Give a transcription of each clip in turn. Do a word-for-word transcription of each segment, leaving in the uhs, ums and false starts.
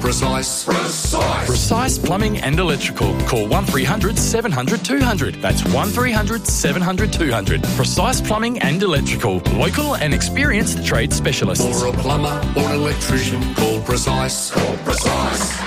Precise. Precise. Precise Plumbing and Electrical. Call one three hundred seven hundred two hundred. That's one three hundred seven hundred two hundred. Precise Plumbing and Electrical. Local and experienced trade specialists. For a plumber or an electrician, call Precise. Call Precise.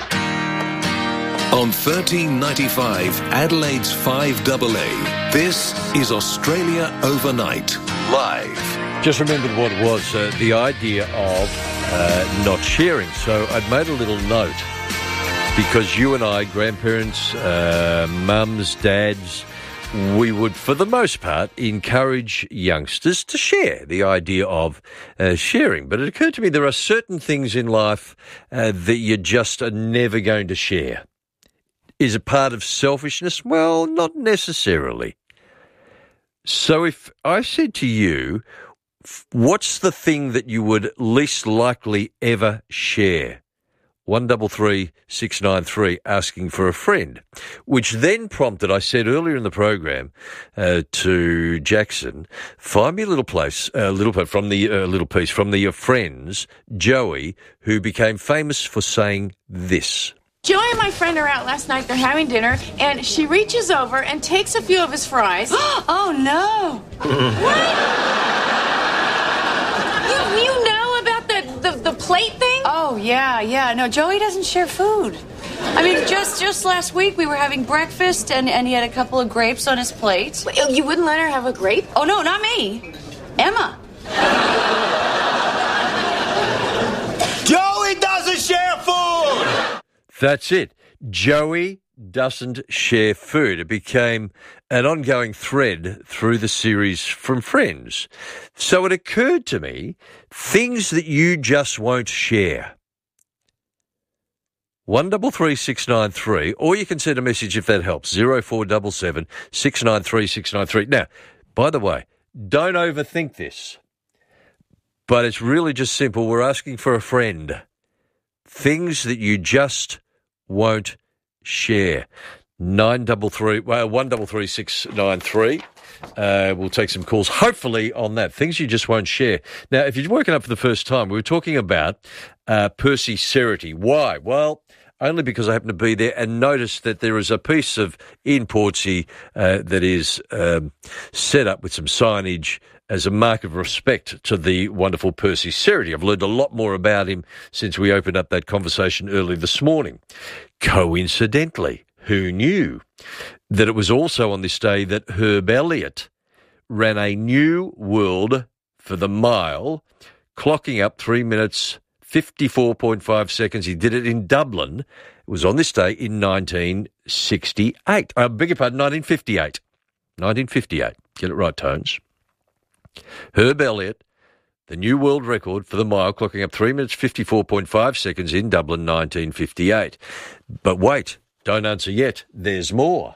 On thirteen ninety-five, Adelaide's five A A, this is Australia Overnight, live. Just remembered what it was, uh, the idea of uh, not sharing. So I'd made a little note because you and I, grandparents, uh, mums, dads, we would, for the most part, encourage youngsters to share, the idea of uh, sharing. But it occurred to me there are certain things in life uh, that you just are never going to share. Is it part of selfishness? Well, not necessarily. So if I said to you, what's the thing that you would least likely ever share? One double three six nine three, asking for a friend, which then prompted, I said earlier in the program uh, to Jackson, find me a little place, a uh, little from the uh, little piece from the uh, Friends, Joey, who became famous for saying this. Joey and my friend are out last night. They're having dinner, and she reaches over and takes a few of his fries. Oh, no. What? you, you know about the, the, the plate thing? Oh, yeah, yeah. No, Joey doesn't share food. I mean, just just last week we were having breakfast, and, and he had a couple of grapes on his plate. Wait, you wouldn't let her have a grape? Oh, no, not me. Emma. Joey doesn't share food! That's it. Joey doesn't share food. It became an ongoing thread through the series from Friends. So it occurred to me, things that you just won't share. One double three six nine three, or you can send a message if that helps. Zero four seven seven six nine three six nine three. Now, by the way, don't overthink this, but it's really just simple. We're asking for a friend. Things that you just won't share. Nine double three, well, one double three six nine three. Uh, we'll take some calls, hopefully, on that. Things you just won't share. Now, if you're working up for the first time, we were talking about uh, Percy Cerutty. Why? Well, only because I happened to be there and noticed that there is a piece of in Portsea uh, that is um, set up with some signage as a mark of respect to the wonderful Percy Cerutty. I've learned a lot more about him since we opened up that conversation early this morning. Coincidentally, who knew that it was also on this day that Herb Elliott ran a new world for the mile, clocking up three minutes, fifty-four point five seconds. He did it in Dublin. It was on this day in nineteen sixty-eight. I beg your pardon, nineteen fifty-eight. nineteen fifty-eight. Get it right, Tones. Herb Elliott, the new world record for the mile, clocking up three minutes, fifty-four point five seconds in Dublin, nineteen fifty-eight. But wait, don't answer yet. There's more.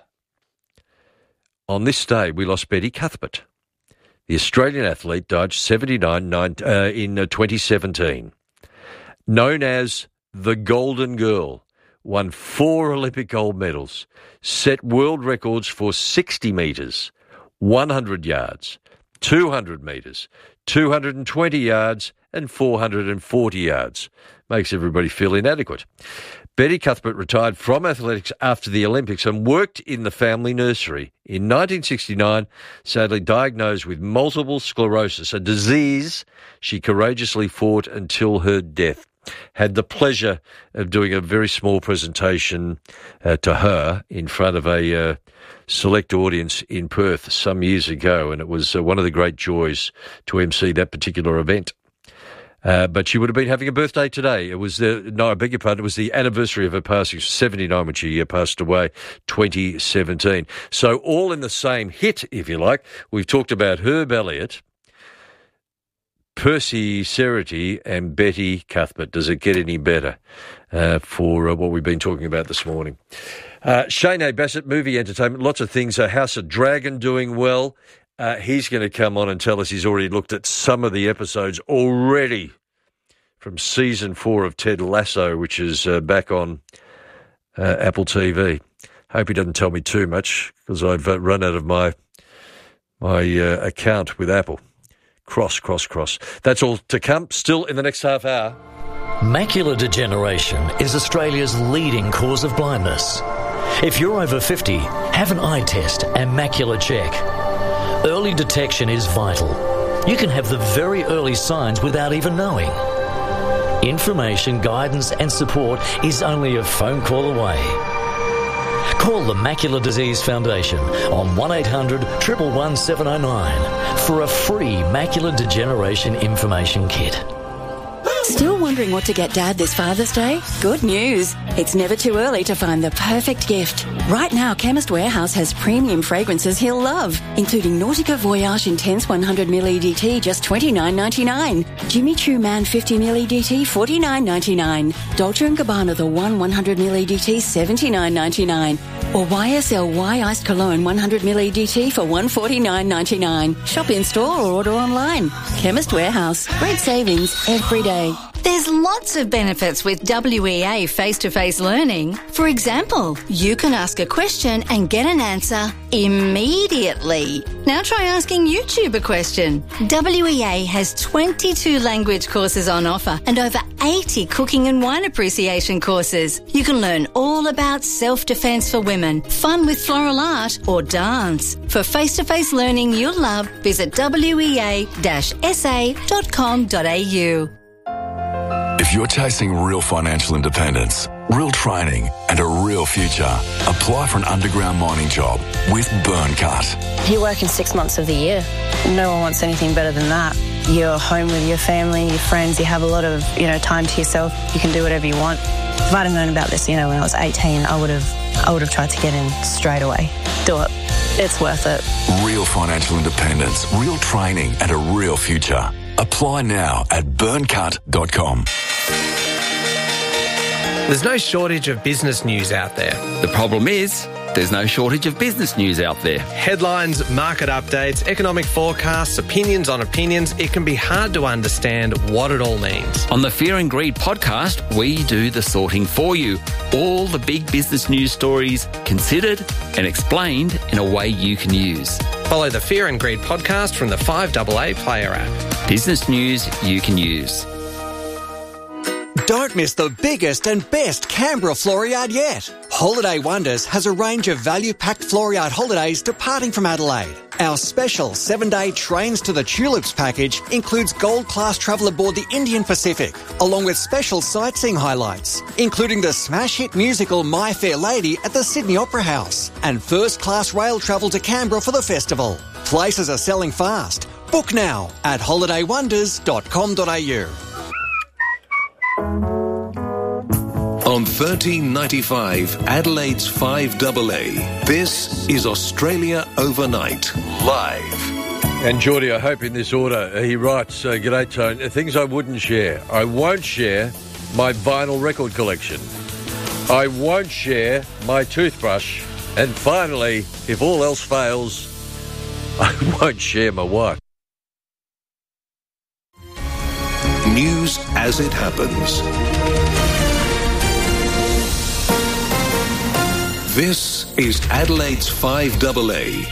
On this day, we lost Betty Cuthbert. The Australian athlete died seventy-nine uh, in uh, twenty seventeen. Known as the Golden Girl, won four Olympic gold medals, set world records for sixty metres, one hundred yards, two hundred metres, two hundred twenty yards and four hundred forty yards. Makes everybody feel inadequate. Betty Cuthbert retired from athletics after the Olympics and worked in the family nursery. In nineteen sixty-nine, sadly diagnosed with multiple sclerosis, a disease she courageously fought until her death. Had the pleasure of doing a very small presentation uh, to her in front of a uh, select audience in Perth some years ago, and it was uh, one of the great joys to emcee that particular event. Uh, but she would have been having a birthday today. It was the, no, I beg your pardon, it was the anniversary of her passing, seventy-nine, when she uh, passed away, twenty seventeen. So all in the same hit, if you like. We've talked about Herb Elliott, Percy Cerutty and Betty Cuthbert. Does it get any better uh, for uh, what we've been talking about this morning? Uh, Shane A. Bassett, movie entertainment, lots of things. Uh, House of Dragon doing well. Uh, he's going to come on and tell us he's already looked at some of the episodes already from season four of Ted Lasso, which is uh, back on uh, Apple T V. Hope he doesn't tell me too much because I've uh, run out of my, my uh, account with Apple. Cross, cross, cross. That's all to come. Still in the next half hour. Macular degeneration is Australia's leading cause of blindness. If you're over fifty, have an eye test and macular check. Early detection is vital. You can have the very early signs without even knowing. Information, guidance and support is only a phone call away. Call the Macular Disease Foundation on one eight hundred, one one one, seven oh nine for a free macular degeneration information kit. Still wondering what to get Dad this Father's Day? Good news. It's never too early to find the perfect gift. Right now, Chemist Warehouse has premium fragrances he'll love, including Nautica Voyage Intense one hundred milliliter E D T, just twenty-nine ninety-nine. Jimmy Choo Man fifty milliliter E D T, forty-nine ninety-nine. Dolce and Gabbana The One one hundred milliliter E D T, seventy-nine ninety-nine. Or Y S L Y Iced Cologne one hundred milliliter E D T for one forty-nine ninety-nine. Shop in store or order online. Chemist Warehouse. Great savings every day. There's lots of benefits with W E A face-to-face learning. For example, you can ask a question and get an answer immediately. Now try asking YouTube a question. W E A has twenty-two language courses on offer and over eighty cooking and wine appreciation courses. You can learn all about self-defense for women, fun with floral art or dance. For face-to-face learning you'll love, visit w e a dash s a dot com dot a u. If you're chasing real financial independence, real training and a real future, apply for an underground mining job with Burncut. You work in six months of the year. No one wants anything better than that. You're home with your family, your friends, you have a lot of, you know, time to yourself. You can do whatever you want. If I'd have known about this, you know, when I was eighteen, I would have I would have tried to get in straight away. Do it. It's worth it. Real financial independence, real training and a real future. Apply now at burncut dot com. There's no shortage of business news out there. The problem is, there's no shortage of business news out there. Headlines, market updates, economic forecasts, opinions on opinions. It can be hard to understand what it all means. On the Fear and Greed podcast, we do the sorting for you. All the big business news stories considered and explained in a way you can use. Follow the Fear and Greed podcast from the five A A Player app. Business news you can use. Don't miss the biggest and best Canberra Floriade yet. Holiday Wonders has a range of value-packed Floriade holidays departing from Adelaide. Our special seven-day Trains to the Tulips package includes gold-class travel aboard the Indian Pacific, along with special sightseeing highlights, including the smash hit musical My Fair Lady at the Sydney Opera House, and first-class rail travel to Canberra for the festival. Places are selling fast. Book now at holiday wonders dot com dot a u. On thirteen ninety-five, Adelaide's five A A, this is Australia Overnight, live. And Geordie, I hope in this order, he writes, uh, G'day Tone, things I wouldn't share. I won't share my vinyl record collection. I won't share my toothbrush. And finally, if all else fails, I won't share my wife. News as it happens. This is Adelaide's five A A.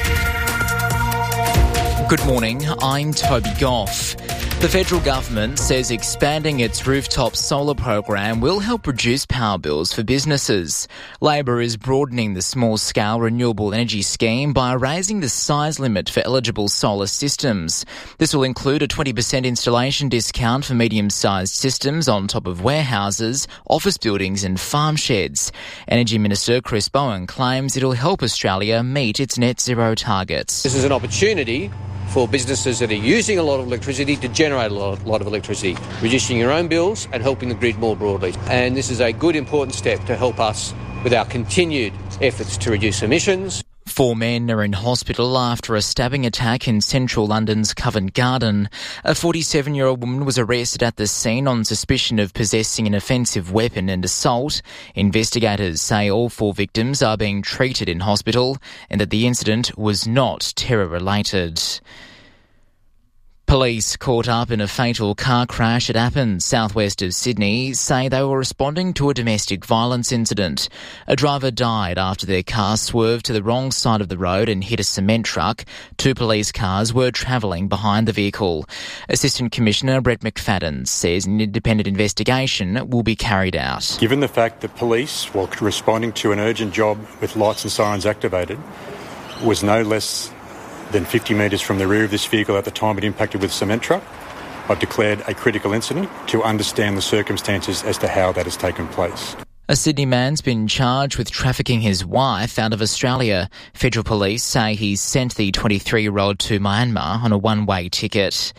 Good morning, I'm Toby Goff. The federal government says expanding its rooftop solar program will help reduce power bills for businesses. Labor is broadening the small-scale renewable energy scheme by raising the size limit for eligible solar systems. This will include a twenty percent installation discount for medium-sized systems on top of warehouses, office buildings and farm sheds. Energy Minister Chris Bowen claims it'll help Australia meet its net zero targets. This is an opportunity for businesses that are using a lot of electricity to generate a lot, lot of electricity, reducing your own bills and helping the grid more broadly. And this is a good, important step to help us with our continued efforts to reduce emissions. Four men are in hospital after a stabbing attack in central London's Covent Garden. A forty-seven-year-old woman was arrested at the scene on suspicion of possessing an offensive weapon and assault. Investigators say all four victims are being treated in hospital and that the incident was not terror-related. Police caught up in a fatal car crash at Appin, southwest of Sydney, say they were responding to a domestic violence incident. A driver died after their car swerved to the wrong side of the road and hit a cement truck. Two police cars were travelling behind the vehicle. Assistant Commissioner Brett McFadden says an independent investigation will be carried out. Given the fact that police, while responding to an urgent job with lights and sirens activated, was no less than fifty metres from the rear of this vehicle at the time it impacted with a cement truck, I've declared a critical incident to understand the circumstances as to how that has taken place. A Sydney man's been charged with trafficking his wife out of Australia. Federal police say he sent the twenty-three-year-old to Myanmar on a one-way ticket.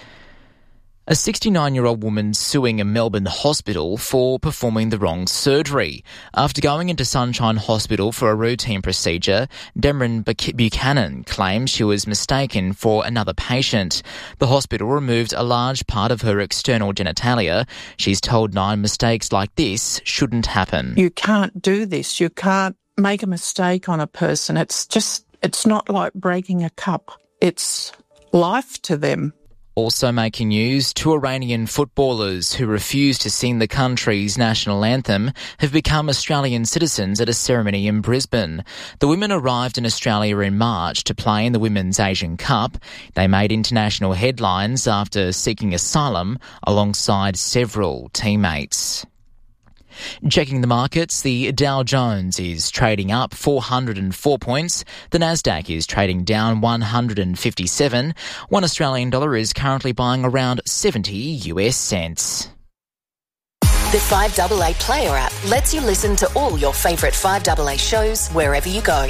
A sixty-nine-year-old woman suing a Melbourne hospital for performing the wrong surgery. After going into Sunshine Hospital for a routine procedure, Demrin Buchanan claims she was mistaken for another patient. The hospital removed a large part of her external genitalia. She's told Nine mistakes like this shouldn't happen. You can't do this. You can't make a mistake on a person. It's just, it's not like breaking a cup. It's life to them. Also making news, two Iranian footballers who refused to sing the country's national anthem have become Australian citizens at a ceremony in Brisbane. The women arrived in Australia in March to play in the Women's Asian Cup. They made international headlines after seeking asylum alongside several teammates. Checking the markets, the Dow Jones is trading up four hundred four points. The Nasdaq is trading down one hundred fifty-seven. One Australian dollar is currently buying around seventy U S cents. The five A A Player app lets you listen to all your favourite five A A shows wherever you go.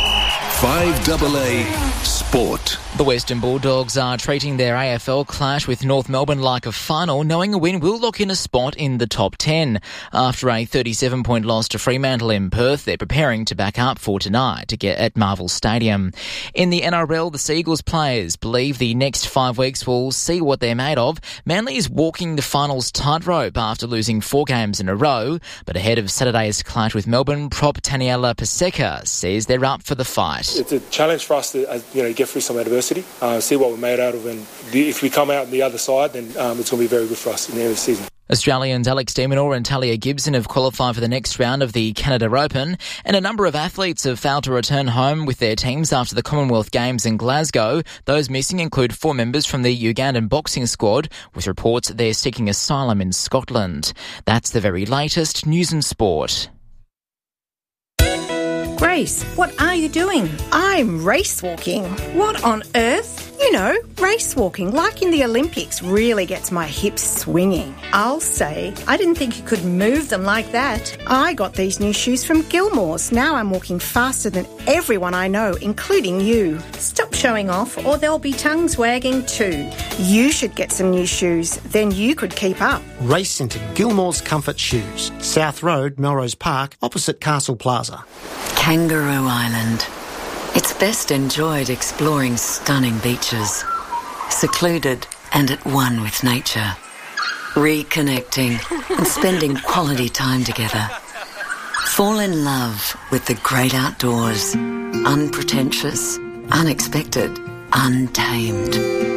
five A A Sport. The Western Bulldogs are treating their A F L clash with North Melbourne like a final, knowing a win will lock in a spot in the top ten. After a thirty-seven point loss to Fremantle in Perth, they're preparing to back up for tonight to get at Marvel Stadium. In the N R L, the Seagulls players believe the next five weeks will see what they're made of. Manly is walking the finals tightrope after losing four games in a row, but ahead of Saturday's clash with Melbourne, prop Taniela Paseka says they're up for the fight. It's a challenge for us to you know, get through some adversity. Uh, see what we're made out of, and the, if we come out on the other side, then um, it's going to be very good for us in the end of the season. Australians Alex de Minaur and Talia Gibson have qualified for the next round of the Canada Open, and a number of athletes have failed to return home with their teams after the Commonwealth Games in Glasgow. Those missing include four members from the Ugandan boxing squad, with reports they're seeking asylum in Scotland. That's the very latest news and sport. Grace, what are you doing? I'm race walking. What on earth? You know, race walking, like in the Olympics, really gets my hips swinging. I'll say, I didn't think you could move them like that. I got these new shoes from Gilmore's. Now I'm walking faster than everyone I know, including you. Stop showing off or there'll be tongues wagging too. You should get some new shoes, then you could keep up. Race into Gilmore's Comfort Shoes, South Road, Melrose Park, opposite Castle Plaza. Kangaroo Island. It's best enjoyed exploring stunning beaches, secluded and at one with nature, reconnecting and spending quality time together. Fall in love with the great outdoors, unpretentious, unexpected, untamed.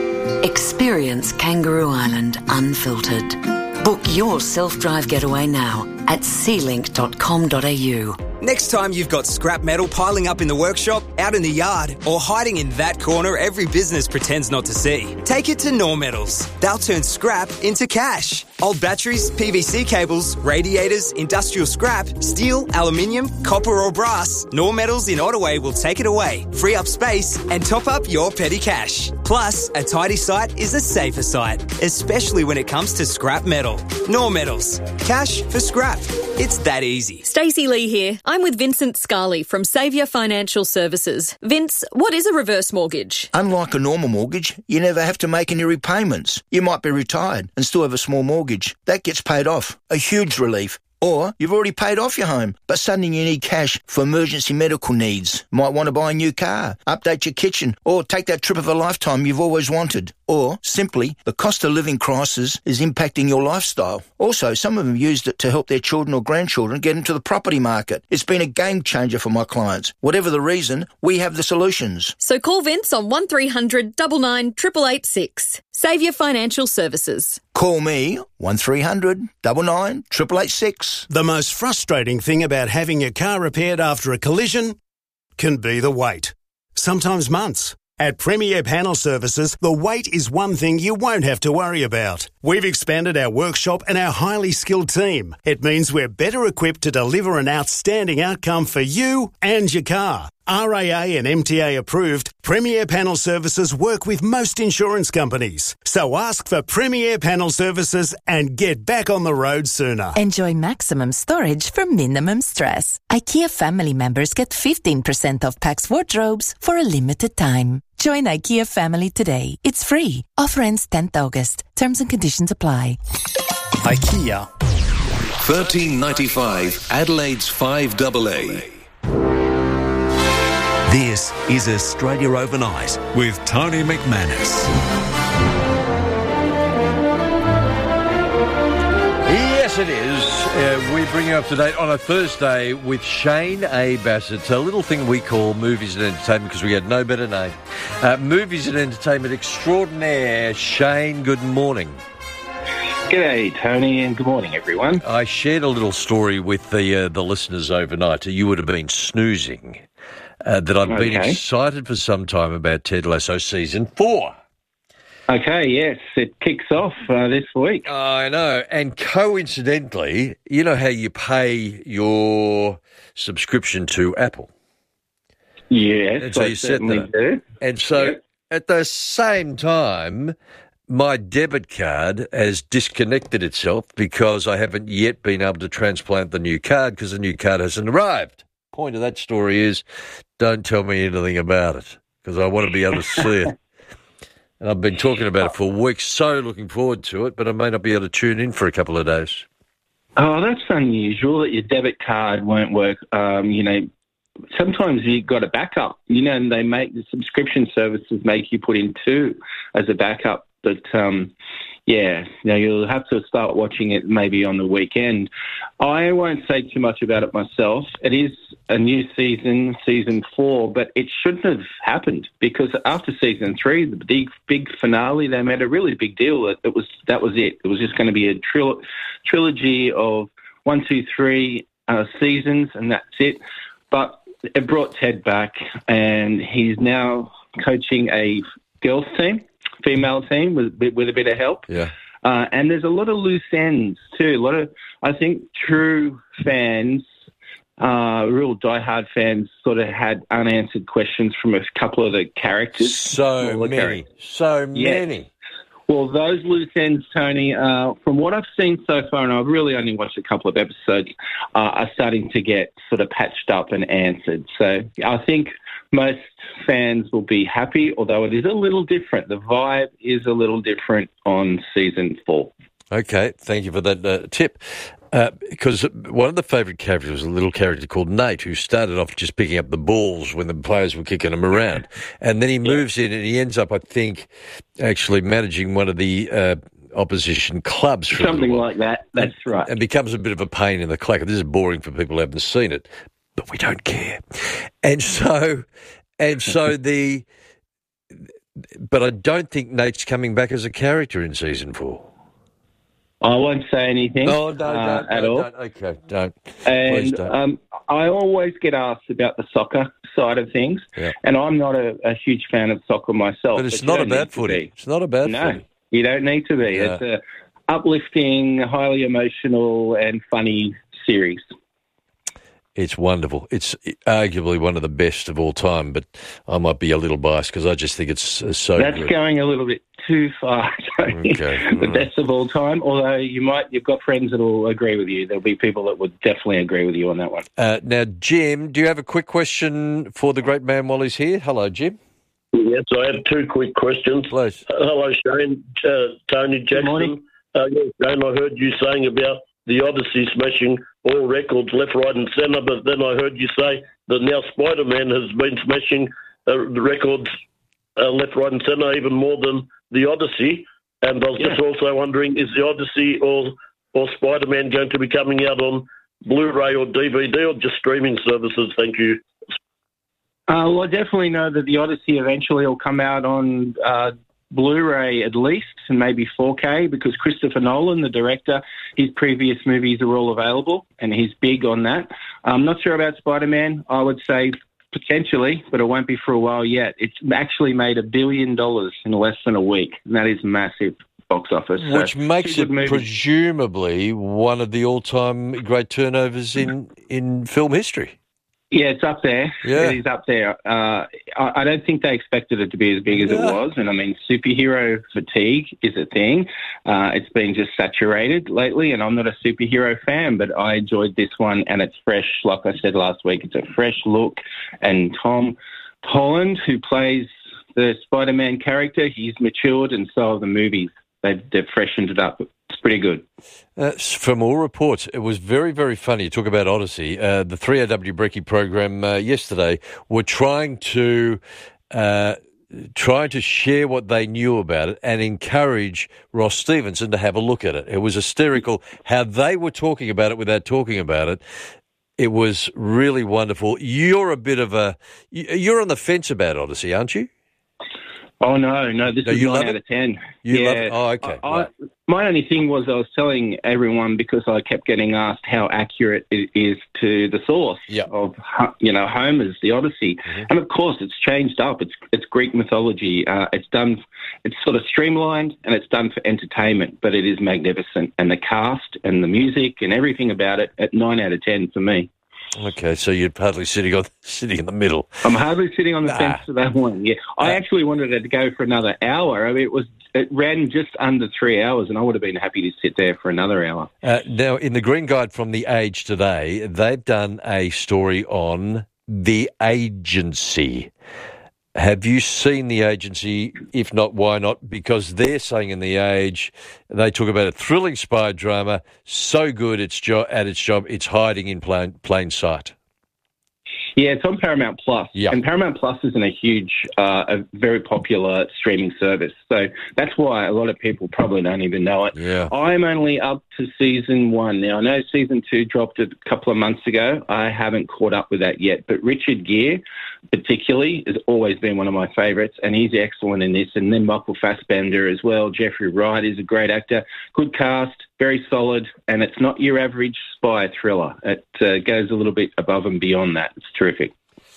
Experience Kangaroo Island unfiltered. Book your self-drive getaway now at sea link dot com dot a u. Next time you've got scrap metal piling up in the workshop, out in the yard, or hiding in that corner every business pretends not to see, take it to Normetals. They'll turn scrap into cash. Old batteries, P V C cables, radiators, industrial scrap, steel, aluminium, copper or brass, Normetals in Ottaway will take it away, free up space, and top up your petty cash. Plus, a tidy site is a safer site, especially when it comes to scrap metal. Normetals. Cash for scrap. It's that easy. Stacey Lee here. I'm with Vincent Scarley from Saviour Financial Services. Vince, what is a reverse mortgage? Unlike a normal mortgage, you never have to make any repayments. You might be retired and still have a small mortgage. That gets paid off. A huge relief. Or you've already paid off your home, but suddenly you need cash for emergency medical needs. Might want to buy a new car, update your kitchen, or take that trip of a lifetime you've always wanted. Or, simply, the cost of living crisis is impacting your lifestyle. Also, some of them used it to help their children or grandchildren get into the property market. It's been a game changer for my clients. Whatever the reason, we have the solutions. So call Vince on one three hundred nine nine eight eight eight six. Saviour Financial Services. Call me one three hundred nine nine eight eight six. The most frustrating thing about having your car repaired after a collision can be the wait. Sometimes months. At Premier Panel Services, the wait is one thing you won't have to worry about. We've expanded our workshop and our highly skilled team. It means we're better equipped to deliver an outstanding outcome for you and your car. R A A and M T A approved, Premier Panel Services work with most insurance companies. So ask for Premier Panel Services and get back on the road sooner. Enjoy maximum storage for minimum stress. IKEA family members get fifteen percent off Pax wardrobes for a limited time. Join IKEA family today. It's free. Offer ends tenth August. Terms and conditions apply. IKEA. thirteen ninety-five Adelaide's five double A. This is Australia Overnight with Tony McManus. Yes, it is. Uh, we bring you up to date on a Thursday with Shane A. Bassett. A little thing we call Movies and Entertainment because we had no better name. Uh, movies and Entertainment Extraordinaire. Shane, good morning. G'day, Tony, and good morning, everyone. I shared a little story with the uh, the listeners overnight. You would have been snoozing. Uh, that I've been Okay. excited for some time about Ted Lasso season four. Okay, yes, it kicks off uh, this week. I know, and coincidentally, you know how you pay your subscription to Apple? Yes, And so I you set certainly that. do. And so Yep. at the same time, my debit card has disconnected itself because I haven't yet been able to transplant the new card because the new card hasn't arrived. Point of that story is don't tell me anything about it because I want to be able to see it. And I've been talking about it for weeks, so looking forward to it, but I may not be able to tune in for a couple of days. Oh, that's unusual that your debit card won't work. Um, you know, sometimes you've got a backup. You know, and they make the subscription services make you put in two as a backup. But, um, yeah, you know, you'll have to start watching it maybe on the weekend. I won't say too much about it myself. It is a new season, season four, but it shouldn't have happened because after season three, the big big finale, they made a really big deal that it was that was it. It was just going to be a tril- trilogy of one, two, three uh, seasons, and that's it. But it brought Ted back, and he's now coaching a girls' team. Female team with, with a bit of help. Yeah. Uh, and there's a lot of loose ends too. A lot of, I think, true fans, uh, real diehard fans, sort of had unanswered questions from a couple of the characters. So All the many. characters. So Yeah. many. Well, those loose ends, Tony, uh, from what I've seen so far, and I've really only watched a couple of episodes, uh, are starting to get sort of patched up and answered. So I think most fans will be happy, although it is a little different. The vibe is a little different on season four. Okay, thank you for that uh, tip. Uh, because one of the favourite characters was a little character called Nate, who started off just picking up the balls when the players were kicking him around. And then he moves in and he ends up, I think, actually managing one of the uh, opposition clubs. For Something like that. That's and, right. And becomes a bit of a pain in the clacker. This is boring for people who haven't seen it, but we don't care. And so, and so the... But I don't think Nate's coming back as a character in season four. I won't say anything Oh, don't, uh, don't, at don't, all. don't. Okay, don't. Please And don't. um, I always get asked about the soccer side of things, Yeah. and I'm not a, a huge fan of soccer myself. But it's you not don't about need to footy. be. It's not about No, footy. you don't need to be. No. It's a uplifting, highly emotional, and funny series. It's wonderful. It's arguably one of the best of all time, but I might be a little biased because I just think it's uh, so That's good. going a little bit too far. Tony. Okay. The best of all time. Although you might, you've got friends that will agree with you. There'll be people that would definitely agree with you on that one. Uh, now, Jim, do you have a quick question for the great man while he's here? Hello, Jim. Yes, I have two quick questions. Please. Uh, hello, Shane, uh, Tony Jackson. morning. Uh, yes, Shane, I heard you saying about the Odyssey smashing all records left, right and centre, but then I heard you say that now Spider-Man has been smashing uh, the records uh, left, right and centre even more than the Odyssey. And I was just also wondering, is the Odyssey or, or Spider-Man going to be coming out on Blu-ray or D V D or just streaming services? Thank you. Uh, well, I definitely know that the Odyssey eventually will come out on uh, Blu-ray at least, and maybe four K, because Christopher Nolan, the director, his previous movies are all available, and he's big on that. I'm not sure about Spider-Man. I would say potentially, but it won't be for a while yet. It's actually made a billion dollars in less than a week, and that is massive box office. Which so, makes it presumably one of the all-time great turnovers in, in film history. Yeah, it's up there. Yeah. It is up there. Uh, I, I don't think they expected it to be as big as Yeah. it was. And, I mean, superhero fatigue is a thing. Uh, it's been just saturated lately, and I'm not a superhero fan, but I enjoyed this one, and it's fresh. Like I said last week, it's a fresh look. And Tom Holland, who plays the Spider-Man character, he's matured, and so have the movies. They've, they've freshened it up. It's pretty good. Uh, from all reports, it was very, very funny. You talk about Odyssey. Uh, the three A W Brekkie program uh, yesterday were trying to uh, trying to share what they knew about it and encourage Ross Stevenson to have a look at it. It was hysterical how they were talking about it without talking about it. It was really wonderful. You're a bit of a you're on the fence about Odyssey, aren't you? Oh, no, no, this No, is you nine love out it? of ten. You yeah. love it? Oh, okay. I, I, Right. my only thing was I was telling everyone, because I kept getting asked how accurate it is to the source of, you know, Homer's, the Odyssey. Mm-hmm. And, of course, it's changed up. It's it's Greek mythology. Uh, it's done, it's sort of streamlined, and it's done for entertainment, but it is magnificent. And the cast and the music and everything about it, at nine out of ten for me. Okay, so you're hardly sitting on sitting in the middle. I'm hardly sitting on the Nah. fence for that one. Yeah, I actually wanted it to go for another hour. I mean, it was it ran just under three hours, and I would have been happy to sit there for another hour. Uh, now, in the Green Guide from The Age today, they've done a story on The Agency. Have you seen The Agency? If not, why not? Because they're saying in The Age, they talk about a thrilling spy drama, so good it's jo- at its job, it's hiding in plain, plain sight. Yeah, it's on Paramount Plus, Yeah. and Paramount Plus isn't a huge, uh, a very popular streaming service, so that's why a lot of people probably don't even know it. Yeah. I'm only up to season one now. I know season two dropped a couple of months ago. I haven't caught up with that yet, but Richard Gere, particularly, has always been one of my favourites, and he's excellent in this. And then Michael Fassbender as well. Jeffrey Wright is a great actor. Good cast, very solid, and it's not your average spy thriller. It uh, goes a little bit above and beyond that. It's terrific.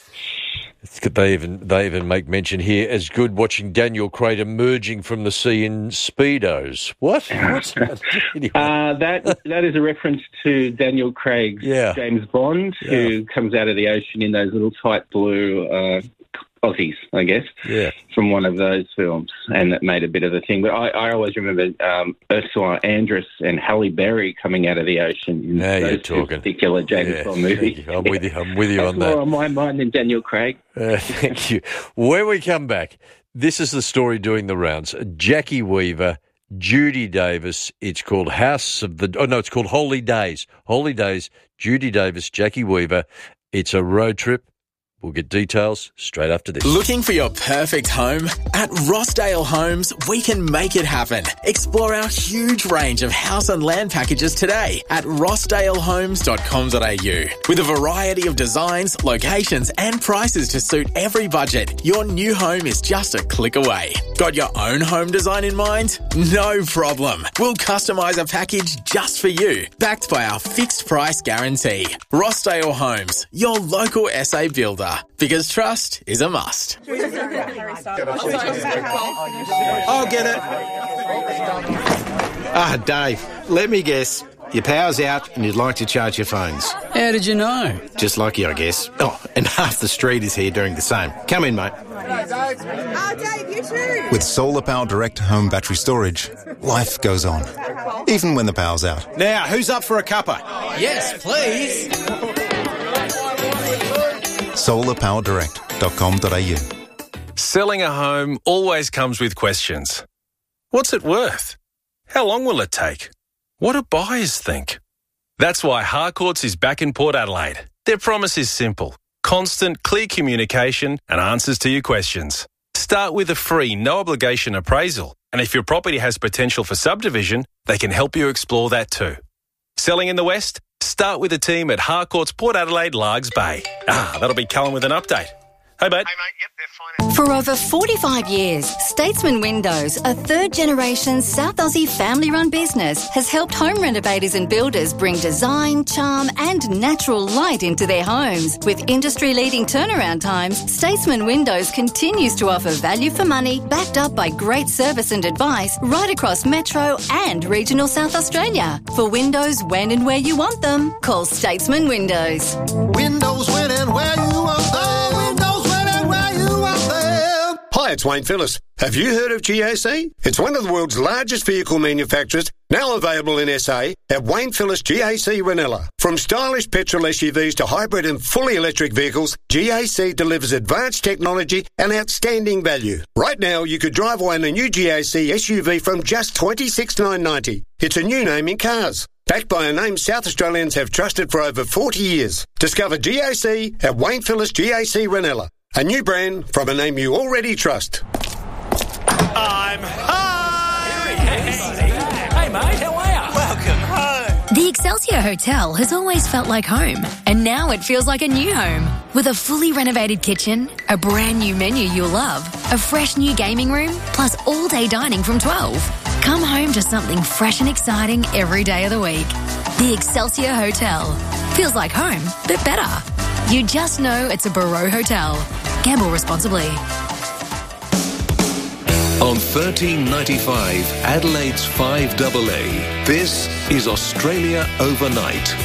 It's good. They even they even make mention here as good watching Daniel Craig emerging from the sea in Speedos. What? What's that? Anyway. Uh, that that is a reference to Daniel Craig's Yeah. James Bond, Yeah. who comes out of the ocean in those little tight blue uh, Aussies, I guess, Yeah. from one of those films, and that made a bit of a thing. But I, I always remember um, Ursula Andress and Halle Berry coming out of the ocean in Now those you're two talking. particular James Yeah, Bond movies. I'm with you. I'm with you That's on that. more on my mind than Daniel Craig. Uh, thank you. When we come back, this is the story doing the rounds. Jackie Weaver, Judy Davis. It's called House of the... Oh, no, it's called Holy Days. Holy Days, Judy Davis, Jackie Weaver. It's a road trip. We'll get details straight after this. Looking for your perfect home? At Rossdale Homes, we can make it happen. Explore our huge range of house and land packages today at rossdale homes dot com dot a u. With a variety of designs, locations and prices to suit every budget, your new home is just a click away. Got your own home design in mind? No problem. We'll customise a package just for you, backed by our fixed price guarantee. Rossdale Homes, your local S A builder. Because trust is a must. I'll get it. Ah, Dave, let me guess. Your power's out and you'd like to charge your phones. How did you know? Just like you, I guess. Oh, and half the street is here doing the same. Come in, mate. Oh, Dave, you too. With Solar Power Direct Home Battery Storage, life goes on, even when the power's out. Now, who's up for a cuppa? Yes, please. solar power direct dot com dot a u. Selling a home always comes with questions. What's it worth? How long will it take? What do buyers think? That's why Harcourts is back in Port Adelaide. Their promise is simple. Constant, clear communication and answers to your questions. Start with a free, no-obligation appraisal. And if your property has potential for subdivision, they can help you explore that too. Selling in the West? Start with a team at Harcourts Port Adelaide Largs Bay. Ah, that'll be Cullen with an update. Hey, mate. For over forty-five years, Statesman Windows, a third-generation South Aussie family-run business, has helped home renovators and builders bring design, charm and natural light into their homes. With industry-leading turnaround times, Statesman Windows continues to offer value for money, backed up by great service and advice right across Metro and regional South Australia. For windows when and where you want them, call Statesman Windows. Windows when and where you want them. Windows when and where you want them. Hi, it's Wayne Phillips. Have you heard of G A C? It's one of the world's largest vehicle manufacturers, now available in S A at Wayne Phillips G A C Ranella. From stylish petrol S U Vs to hybrid and fully electric vehicles, G A C delivers advanced technology and outstanding value. Right now, you could drive away in a new G A C S U V from just twenty-six thousand nine hundred ninety dollars. It's a new name in cars. Backed by a name South Australians have trusted for over forty years. Discover G A C at Wayne Phillips G A C Ranella. A new brand from a name you already trust. I'm home! Hey, mate, how are you? Welcome home. The Excelsior Hotel has always felt like home, and now it feels like a new home. With a fully renovated kitchen, a brand new menu you'll love, a fresh new gaming room, plus all-day dining from twelve. Come home to something fresh and exciting every day of the week. The Excelsior Hotel. Feels like home, but better. You just know it's a Barreau Hotel. Gamble responsibly. On thirteen ninety-five, Adelaide's five A A, this is Australia Overnight,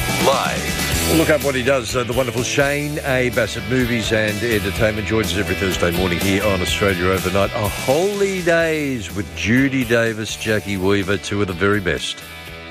live. Look up what he does. Uh, the wonderful Shane A. Bassett, movies and entertainment, joins us every Thursday morning here on Australia Overnight. A Holy Days with Judy Davis, Jackie Weaver, two of the very best.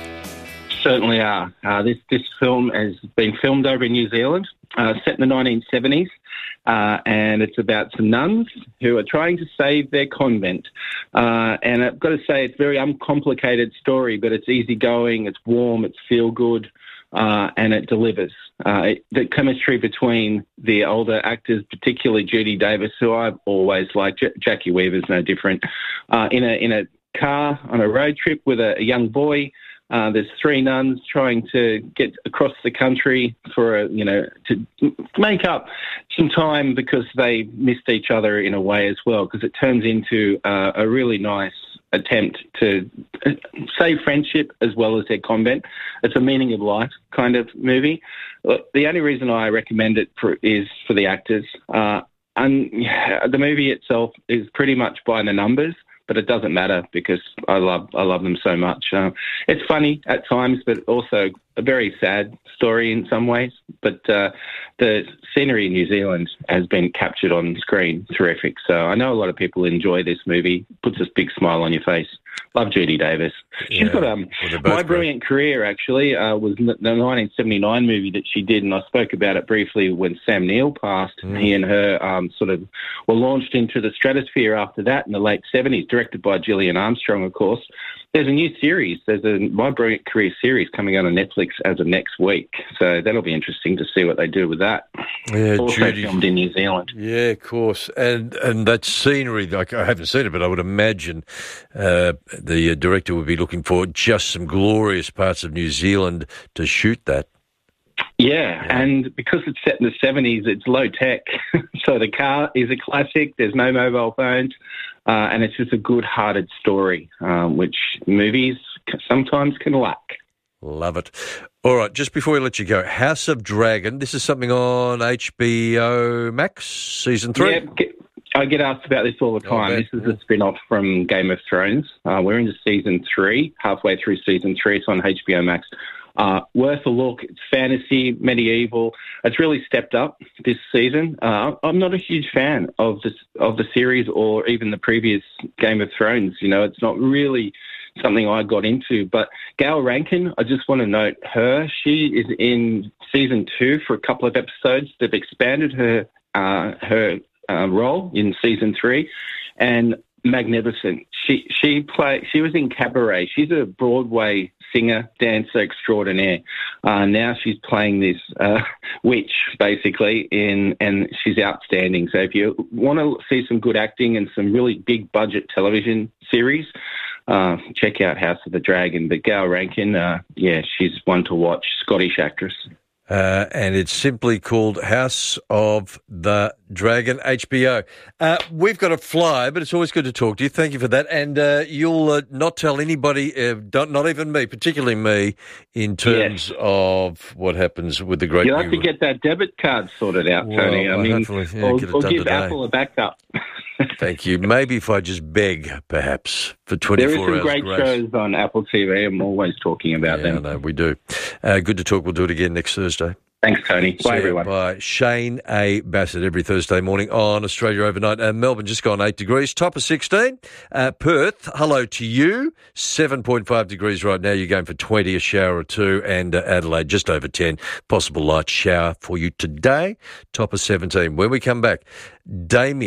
Certainly are. Uh, this this film has been filmed over in New Zealand, uh, set in the nineteen seventies, uh, and it's about some nuns who are trying to save their convent. Uh, and I've got to say, it's a very uncomplicated story, but it's easygoing, it's warm, it's feel good, uh, and it delivers. Uh, it, the chemistry between the older actors, particularly Judy Davis, who I've always liked, J- Jackie Weaver's no different, uh, in a in a car on a road trip with a, a young boy. Uh, there's three nuns trying to get across the country for, a, you know, to make up some time because they missed each other in a way as well, because it turns into uh, a really nice attempt to save friendship as well as their convent. It's a meaning of life kind of movie. The only reason I recommend it for, is for the actors. Uh, and yeah, the movie itself is pretty much by the numbers, but it doesn't matter because I love I love them so much. Uh, it's funny at times, but also a very sad story in some ways. But uh, the scenery in New Zealand has been captured on screen. Terrific. So I know a lot of people enjoy this movie. Puts a big smile on your face. Love Judy Davis. She's Yeah. got um, My Brilliant Career, actually, uh, was the nineteen seventy-nine movie that she did, and I spoke about it briefly when Sam Neill passed. Mm. He and her um, sort of were launched into the stratosphere after that in the late seventies, directed by Gillian Armstrong, of course. There's a new series. There's a My Brilliant Career series coming out on Netflix as of next week, so that'll be interesting to see what they do with that. Yeah, also Judy. filmed in New Zealand. Yeah, of course. And and that scenery, like, I haven't seen it, but I would imagine uh, the uh, director would be looking for just some glorious parts of New Zealand to shoot that. Yeah, and because it's set in the seventies, it's low tech. So the car is a classic. There's no mobile phones. Uh, and it's just a good-hearted story, um, which movies c- sometimes can lack. Love it. All right, just before we let you go, House of Dragon. This is something on H B O Max, season three. Yeah, get, I get asked about this all the time. Oh, this is a spin-off from Game of Thrones. Uh, we're into season three, halfway through season three. It's on H B O Max. Uh, worth a look. It's fantasy, medieval. It's really stepped up this season. Uh, I'm not a huge fan of this of the series or even the previous Game of Thrones. You know, it's not really something I got into. But Gail Rankin, I just want to note her. She is in season two for a couple of episodes. They've expanded her uh, her uh, role in season three, and magnificent. She she play. She was in Cabaret. She's a Broadway singer, dancer extraordinaire. Uh, now she's playing this uh, witch, basically, in and she's outstanding. So if you want to see some good acting and some really big budget television series, uh, check out House of the Dragon. But Gail Rankin, uh, yeah, she's one to watch. Scottish actress. Uh, and it's simply called House of the Dragon, H B O. Uh, we've got to fly, but it's always good to talk to you. Thank you for that. And uh, you'll uh, not tell anybody, uh, don't, not even me, particularly me, in terms yes. of what happens with the great... You'll have to get that debit card sorted out, well, Tony. I I'll mean, yeah, or, get it or done give today. Apple a backup. Thank you. Maybe if I just beg, perhaps, for twenty-four hours. There are some great grace. shows on Apple T V. I'm always talking about yeah, them. No, we do. Uh, good to talk. We'll do it again next Thursday. Thanks, Tony. Bye, See everyone. Bye. Shane A. Bassett every Thursday morning on Australia Overnight. Uh, Melbourne just gone eight degrees, top of sixteen. Uh, Perth, hello to you, seven point five degrees right now. You're going for twenty, a shower or two, and uh, Adelaide just over ten. Possible light shower for you today, top of seventeen. When we come back, Damien.